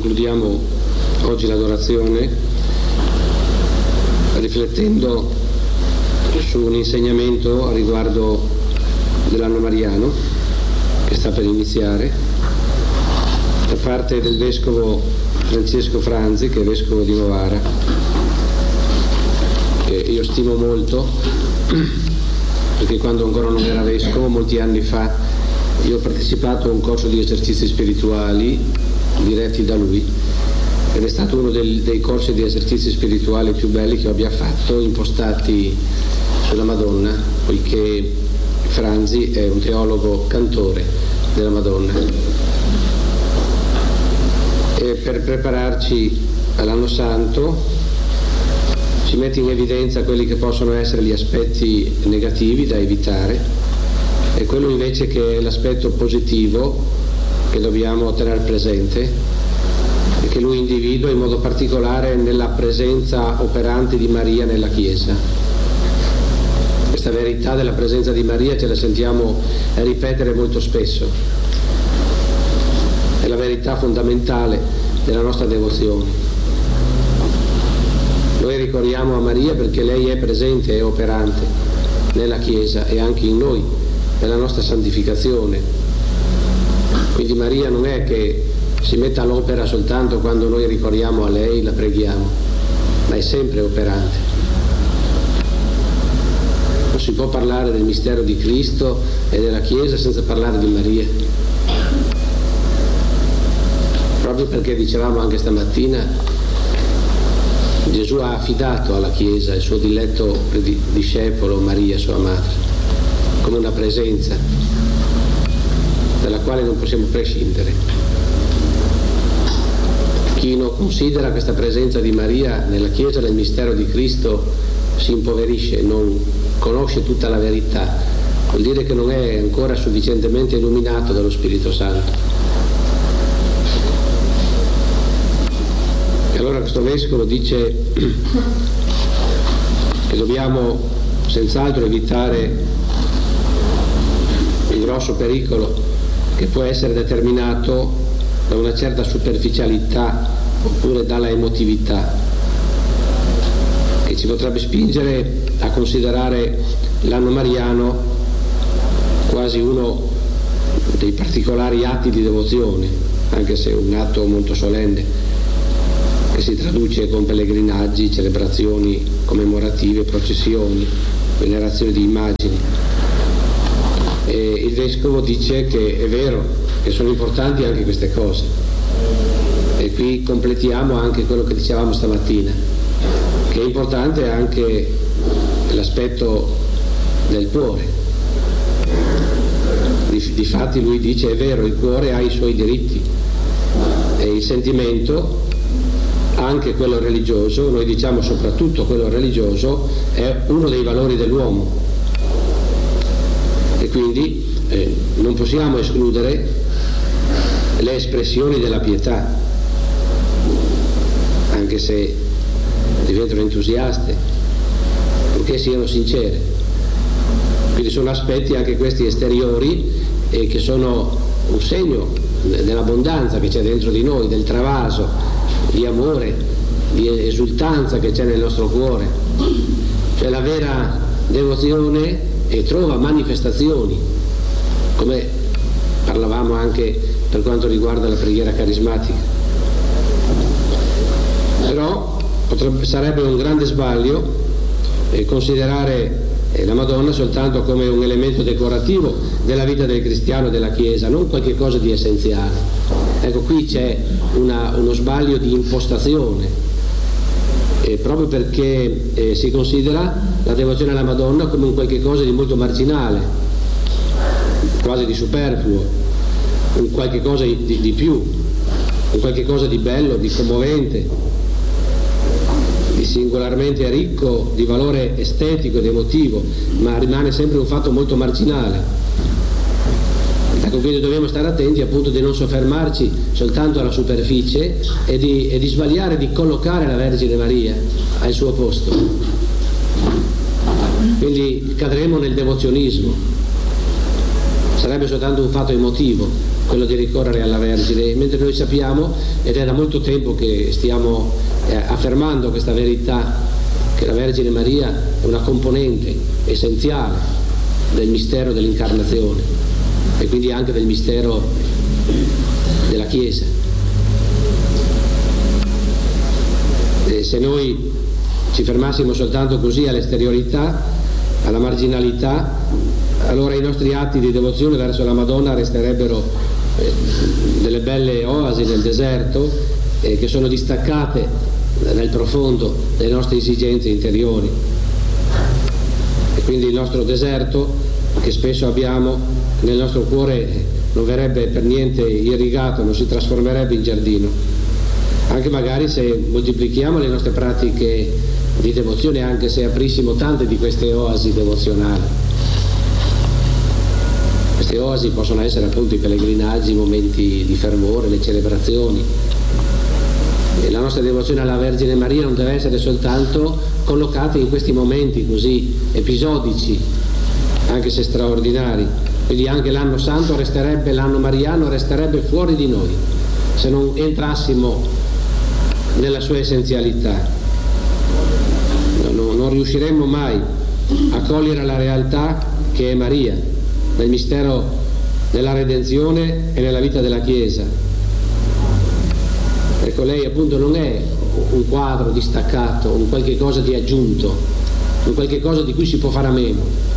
Concludiamo oggi l'adorazione riflettendo su un insegnamento a riguardo dell'anno mariano che sta per iniziare da parte del vescovo Francesco Franzi, che è vescovo di Novara, che io stimo molto perché quando ancora non era vescovo, molti anni fa, io ho partecipato a un corso di esercizi spirituali diretti da lui ed è stato uno dei corsi di esercizi spirituali più belli che abbia fatto, impostati sulla Madonna, poiché Franzi è un teologo cantore della Madonna. E per prepararci all'anno santo ci mette in evidenza quelli che possono essere gli aspetti negativi da evitare e quello invece che è l'aspetto positivo che dobbiamo tenere presente e che lui individua in modo particolare nella presenza operante di Maria nella Chiesa. Questa verità della presenza di Maria ce la sentiamo ripetere molto spesso, è la verità fondamentale della nostra devozione. Noi ricorriamo a Maria perché lei è presente e operante nella Chiesa e anche in noi, nella nostra santificazione. Quindi Maria non è che si metta all'opera soltanto quando noi ricorriamo a lei, la preghiamo, ma è sempre operante. Non si può parlare del mistero di Cristo e della Chiesa senza parlare di Maria. Proprio perché dicevamo anche stamattina, Gesù ha affidato alla Chiesa il suo diletto discepolo Maria, sua madre, come una presenza dalla quale non possiamo prescindere. Chi non considera questa presenza di Maria nella Chiesa, nel mistero di Cristo, si impoverisce, non conosce tutta la verità, vuol dire che non è ancora sufficientemente illuminato dallo Spirito Santo. E allora questo vescovo dice che dobbiamo senz'altro evitare un grosso pericolo che può essere determinato da una certa superficialità oppure dalla emotività, che ci potrebbe spingere a considerare l'anno mariano quasi uno dei particolari atti di devozione, anche se è un atto molto solenne, che si traduce con pellegrinaggi, celebrazioni commemorative, processioni, venerazione di immagini. E il vescovo dice che è vero, che sono importanti anche queste cose. E qui completiamo anche quello che dicevamo stamattina, che è importante anche l'aspetto del cuore. Difatti lui dice, è vero, il cuore ha i suoi diritti e il sentimento, anche quello religioso, noi diciamo soprattutto quello religioso, è uno dei valori dell'uomo. E quindi non possiamo escludere le espressioni della pietà, anche se diventano entusiaste, purché siano sincere. Quindi sono aspetti anche questi esteriori che sono un segno dell'abbondanza che c'è dentro di noi, del travaso, di amore, di esultanza che c'è nel nostro cuore. Cioè la vera devozione e trova manifestazioni, come parlavamo anche per quanto riguarda la preghiera carismatica. Però sarebbe un grande sbaglio considerare la Madonna soltanto come un elemento decorativo della vita del cristiano e della Chiesa, non qualche cosa di essenziale. Ecco, qui c'è uno sbaglio di impostazione, proprio perché si considera la devozione alla Madonna come un qualche cosa di molto marginale, quasi di superfluo, un qualche cosa di più, un qualche cosa di bello, di commovente, di singolarmente ricco di valore estetico ed emotivo, ma rimane sempre un fatto molto marginale. Ecco, quindi dobbiamo stare attenti appunto di non soffermarci soltanto alla superficie e di sbagliare di collocare la Vergine Maria al suo posto. Quindi cadremo nel devozionismo, sarebbe soltanto un fatto emotivo, quello di ricorrere alla Vergine, mentre noi sappiamo, ed è da molto tempo che stiamo affermando questa verità, che la Vergine Maria è una componente essenziale del mistero dell'incarnazione e quindi anche del mistero della Chiesa. E se noi ci fermassimo soltanto così all'esteriorità, alla marginalità, allora i nostri atti di devozione verso la Madonna resterebbero delle belle oasi nel deserto che sono distaccate nel profondo delle nostre esigenze interiori, e quindi il nostro deserto che spesso abbiamo nel nostro cuore non verrebbe per niente irrigato, non si trasformerebbe in giardino, anche magari se moltiplichiamo le nostre pratiche di devozione, anche se aprissimo tante di queste oasi devozionali. Queste oasi possono essere appunto i pellegrinaggi, i momenti di fervore, le celebrazioni. E la nostra devozione alla Vergine Maria non deve essere soltanto collocata in questi momenti così episodici, anche se straordinari. Quindi anche l'anno santo resterebbe, l'anno mariano resterebbe fuori di noi se non entrassimo nella sua essenzialità. Non riusciremmo mai a cogliere la realtà che è Maria nel mistero della redenzione e nella vita della Chiesa. Ecco, lei appunto non è un quadro distaccato, un qualche cosa di aggiunto, un qualche cosa di cui si può fare a meno,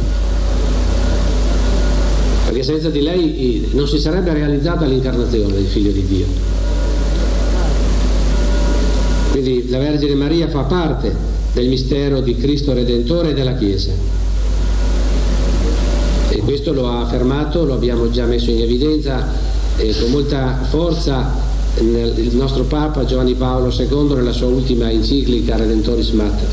perché senza di lei non si sarebbe realizzata l'incarnazione del Figlio di Dio. Quindi la Vergine Maria fa parte del mistero di Cristo Redentore e della Chiesa. E questo lo ha affermato, lo abbiamo già messo in evidenza con molta forza il nostro Papa Giovanni Paolo II nella sua ultima enciclica Redentoris Mater.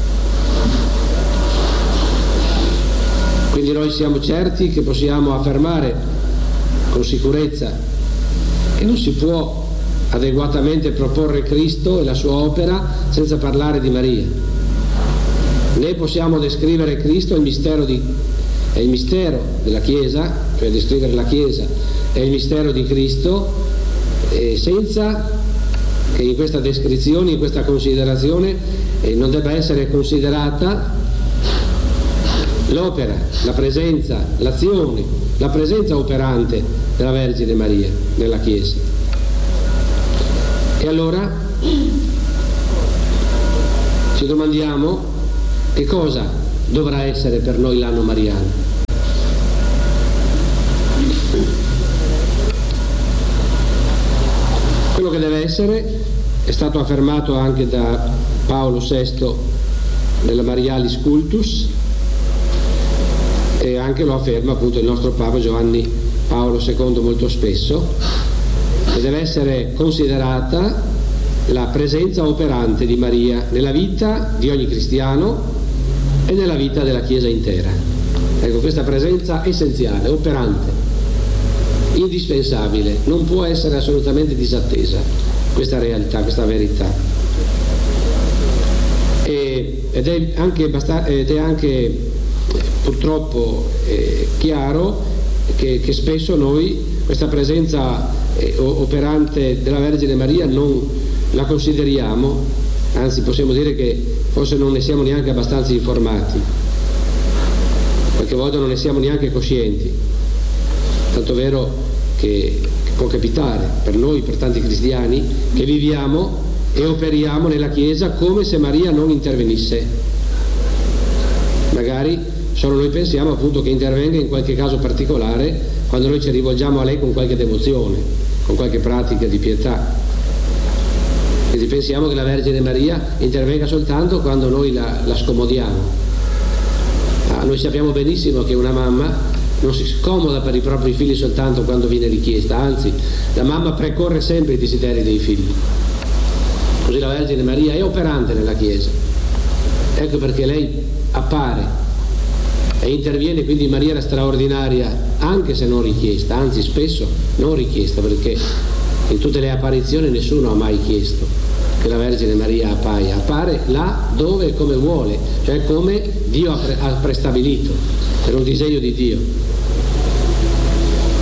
Quindi noi siamo certi che possiamo affermare con sicurezza che non si può adeguatamente proporre Cristo e la sua opera senza parlare di Maria, né possiamo descrivere Cristo è il mistero della Chiesa, cioè descrivere la Chiesa è il mistero di Cristo, senza che in questa descrizione, in questa considerazione non debba essere considerata l'opera, la presenza, l'azione, la presenza operante della Vergine Maria nella Chiesa. E allora ci domandiamo che cosa dovrà essere per noi l'anno mariano. Quello che deve essere è stato affermato anche da Paolo VI nella Marialis Cultus, e anche lo afferma appunto il nostro Papa Giovanni Paolo II molto spesso, che deve essere considerata la presenza operante di Maria nella vita di ogni cristiano e nella vita della Chiesa intera. Ecco, questa presenza essenziale, operante, indispensabile, non può essere assolutamente disattesa, questa realtà, questa verità. Ed è anche purtroppo chiaro che spesso noi questa presenza operante della Vergine Maria non la consideriamo, anzi possiamo dire che forse non ne siamo neanche abbastanza informati, qualche volta non ne siamo neanche coscienti, tanto vero che può capitare per noi, per tanti cristiani, che viviamo e operiamo nella Chiesa come se Maria non intervenisse. Magari solo noi pensiamo appunto che intervenga in qualche caso particolare quando noi ci rivolgiamo a lei con qualche devozione, con qualche pratica di pietà. Quindi pensiamo che la Vergine Maria intervenga soltanto quando noi la scomodiamo. Noi sappiamo benissimo che una mamma non si scomoda per i propri figli soltanto quando viene richiesta, anzi la mamma precorre sempre i desideri dei figli. Così la Vergine Maria è operante nella Chiesa, ecco perché lei appare e interviene quindi in maniera straordinaria, anche se non richiesta, anzi spesso non richiesta, perché in tutte le apparizioni nessuno ha mai chiesto che la Vergine Maria appaia, appare là dove e come vuole, cioè come Dio ha prestabilito, per un disegno di Dio.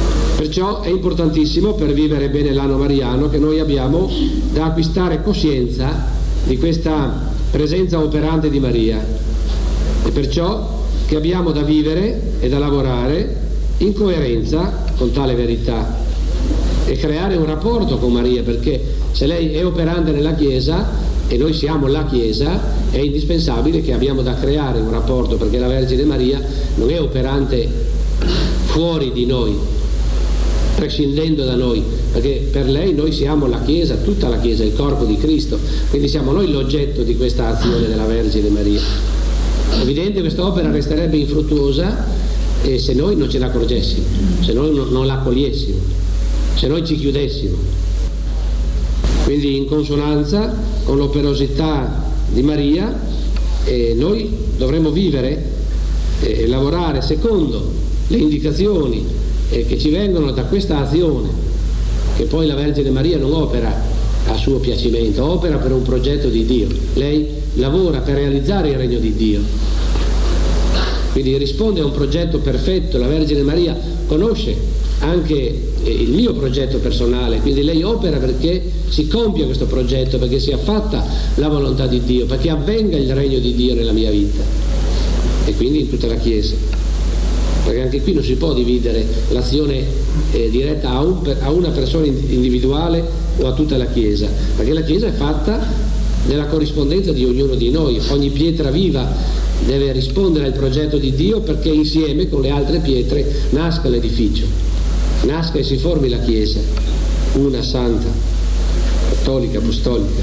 Perciò è importantissimo, per vivere bene l'anno mariano, che noi abbiamo da acquistare coscienza di questa presenza operante di Maria, e perciò che abbiamo da vivere e da lavorare in coerenza con tale verità e creare un rapporto con Maria, perché se lei è operante nella Chiesa e noi siamo la Chiesa, è indispensabile che abbiamo da creare un rapporto, perché la Vergine Maria non è operante fuori di noi, prescindendo da noi, perché per lei noi siamo la Chiesa, tutta la Chiesa, il corpo di Cristo, quindi siamo noi l'oggetto di questa azione della Vergine Maria. Evidente quest'opera resterebbe infruttuosa se noi non ce ne accorgessimo, se noi non la accogliessimo, se noi ci chiudessimo. Quindi in consonanza con l'operosità di Maria noi dovremo vivere e lavorare secondo le indicazioni che ci vengono da questa azione, che poi la Vergine Maria non opera a suo piacimento, opera per un progetto di Dio. Lei lavora per realizzare il regno di Dio, quindi risponde a un progetto perfetto. La Vergine Maria conosce anche il mio progetto personale, quindi lei opera perché si compia questo progetto, perché sia fatta la volontà di Dio, perché avvenga il regno di Dio nella mia vita e quindi in tutta la Chiesa, perché anche qui non si può dividere l'azione diretta a una persona individuale o a tutta la Chiesa, perché la Chiesa è fatta nella corrispondenza di ognuno di noi. Ogni pietra viva deve rispondere al progetto di Dio, perché insieme con le altre pietre nasca l'edificio, nasca e si formi la Chiesa, una santa, cattolica, apostolica.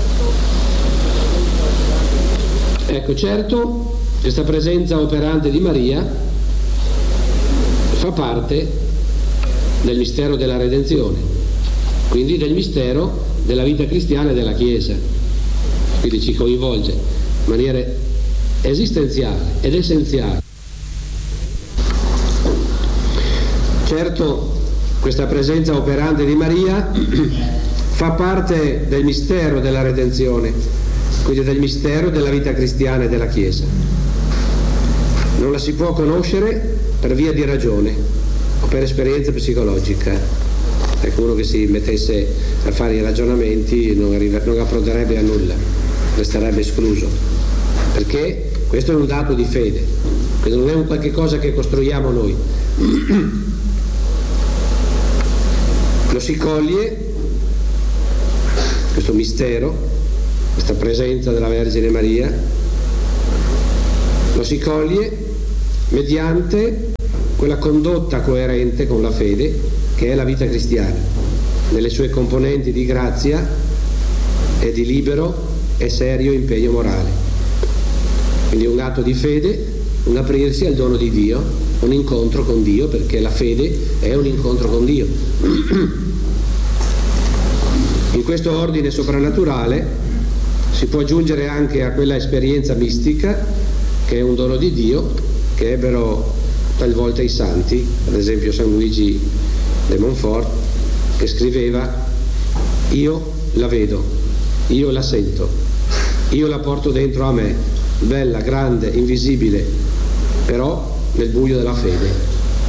Ecco, certo, questa presenza operante di Maria fa parte del mistero della redenzione, quindi del mistero della vita cristiana e della Chiesa, quindi ci coinvolge in maniera esistenziale ed essenziale. Certo, questa presenza operante di Maria fa parte del mistero della redenzione, quindi del mistero della vita cristiana e della Chiesa. Non la si può conoscere per via di ragione o per esperienza psicologica. Ecco, uno che si mettesse a fare i ragionamenti non approderebbe a nulla, resterebbe escluso, perché questo è un dato di fede, quindi non è un qualche cosa che costruiamo noi. Lo si coglie, questo mistero, questa presenza della Vergine Maria, lo si coglie mediante quella condotta coerente con la fede che è la vita cristiana, nelle sue componenti di grazia e di libero e serio impegno morale. Quindi un atto di fede, un aprirsi al dono di Dio, un incontro con Dio, perché la fede è un incontro con Dio. In questo ordine soprannaturale si può giungere anche a quella esperienza mistica che è un dono di Dio, che ebbero talvolta i santi, ad esempio San Luigi de Montfort, che scriveva: io la vedo, io la sento, io la porto dentro a me, bella, grande, invisibile, però nel buio della fede.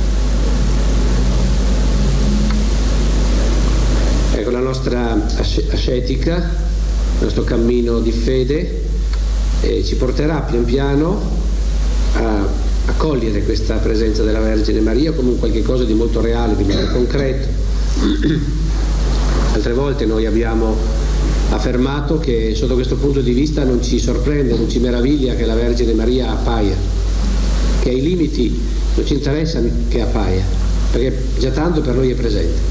Ecco, la nostra ascetica, il nostro cammino di fede ci porterà pian piano a cogliere questa presenza della Vergine Maria come un qualche cosa di molto reale, di molto concreto. Altre volte noi abbiamo affermato che sotto questo punto di vista non ci sorprende, non ci meraviglia che la Vergine Maria appaia, che ai limiti non ci interessa che appaia, perché già tanto per noi è presente.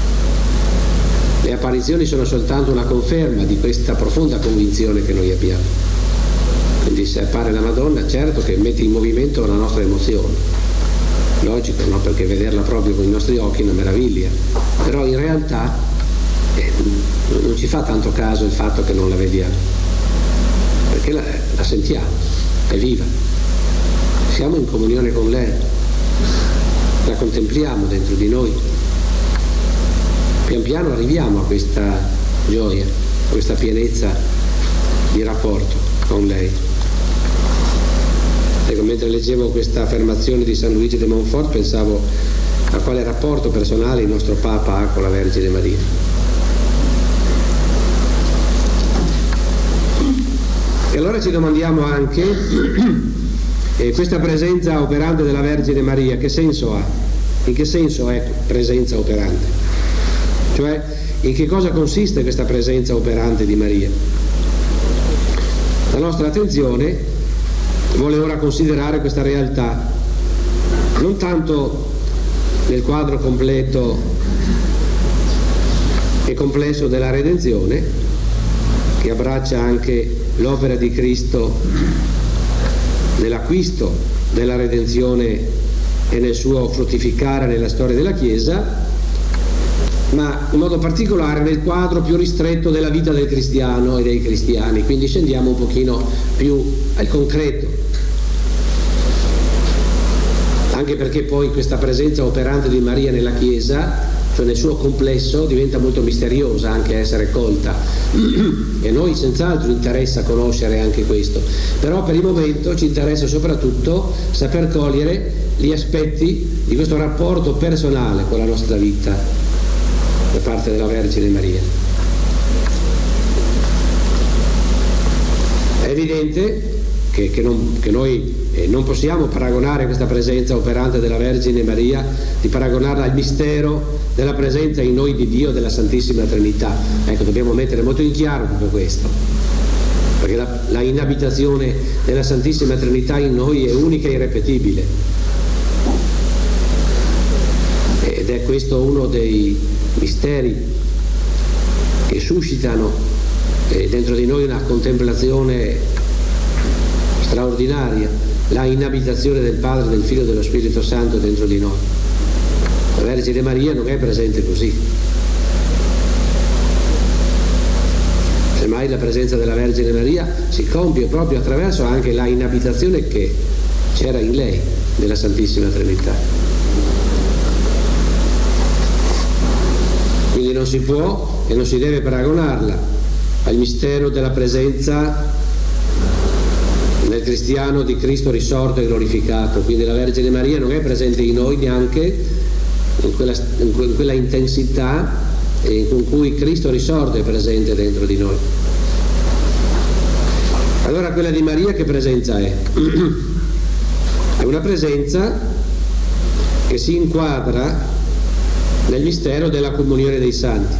Le apparizioni sono soltanto una conferma di questa profonda convinzione che noi abbiamo. Quindi se appare la Madonna, certo che mette in movimento la nostra emozione, logico, no? Perché vederla proprio con i nostri occhi è una meraviglia, però in realtà non ci fa tanto caso il fatto che non la vediamo, perché la sentiamo, è viva, siamo in comunione con lei, la contempliamo dentro di noi, pian piano arriviamo a questa gioia, a questa pienezza di rapporto con lei. Ecco, mentre leggevo questa affermazione di San Luigi de Montfort pensavo a quale rapporto personale il nostro Papa ha con la Vergine Maria. E allora ci domandiamo anche questa presenza operante della Vergine Maria che senso ha? In che senso è presenza operante? Cioè, in che cosa consiste questa presenza operante di Maria? La nostra attenzione vuole ora considerare questa realtà non tanto nel quadro completo e complesso della redenzione, che abbraccia anche l'opera di Cristo nell'acquisto della redenzione e nel suo fruttificare nella storia della Chiesa, ma in modo particolare nel quadro più ristretto della vita del cristiano e dei cristiani. Quindi scendiamo un pochino più al concreto, anche perché poi questa presenza operante di Maria nella Chiesa, cioè nel suo complesso, diventa molto misteriosa anche essere colta e a noi senz'altro interessa conoscere anche questo, però per il momento ci interessa soprattutto saper cogliere gli aspetti di questo rapporto personale con la nostra vita da parte della Vergine Maria. È evidente che noi non possiamo paragonare questa presenza operante della Vergine Maria, di paragonarla al mistero della presenza in noi di Dio della Santissima Trinità. Ecco, dobbiamo mettere molto in chiaro tutto questo, perché la inabitazione della Santissima Trinità in noi è unica e irrepetibile, ed è questo uno dei misteri che suscitano dentro di noi una contemplazione straordinaria, la inabitazione del Padre, del Figlio e dello Spirito Santo dentro di noi. La Vergine Maria non è presente così. Semmai la presenza della Vergine Maria si compie proprio attraverso anche la inabitazione che c'era in lei, della Santissima Trinità. Quindi non si può e non si deve paragonarla al mistero della presenza nel cristiano di Cristo risorto e glorificato. Quindi la Vergine Maria non è presente in noi neanche in quella intensità con cui Cristo risorto è presente dentro di noi. Allora quella di Maria che presenza è? È una presenza che si inquadra nel mistero della comunione dei santi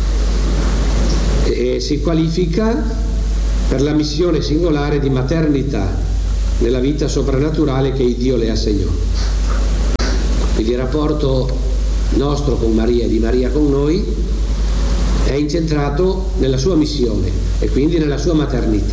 e si qualifica per la missione singolare di maternità nella vita soprannaturale che Dio le assegnò. Quindi il rapporto nostro con Maria e di Maria con noi è incentrato nella sua missione e quindi nella sua maternità.